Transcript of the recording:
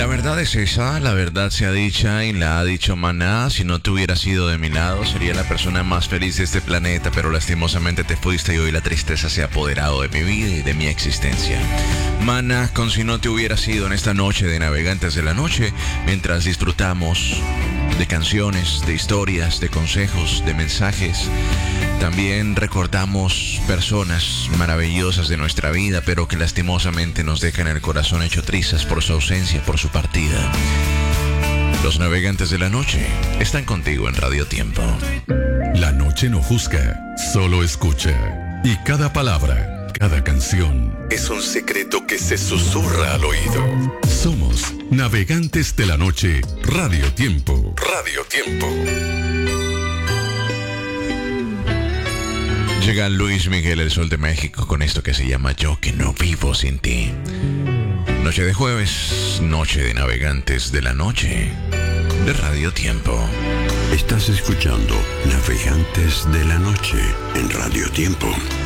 La verdad es esa, la verdad sea dicha y la ha dicho Maná. Si no te hubieras sido de mi lado, sería la persona más feliz de este planeta, pero lastimosamente te fuiste y hoy la tristeza se ha apoderado de mi vida y de mi existencia. Maná, con Si no te hubieras sido en esta noche de Navegantes de la Noche, mientras disfrutamos de canciones, de historias, de consejos, de mensajes. También recordamos personas maravillosas de nuestra vida, pero que lastimosamente nos dejan el corazón hecho trizas por su ausencia, por su partida. Los Navegantes de la Noche están contigo en Radio Tiempo. La noche no juzga, solo escucha. Y cada palabra, cada canción es un secreto que se susurra al oído. Somos Navegantes de la Noche, Radio Tiempo. Radio Tiempo. Llega Luis Miguel, el Sol de México, con esto que se llama Yo que no vivo sin ti. Noche de jueves, noche de Navegantes de la Noche, de Radio Tiempo. Estás escuchando Navegantes de la Noche en Radio Tiempo.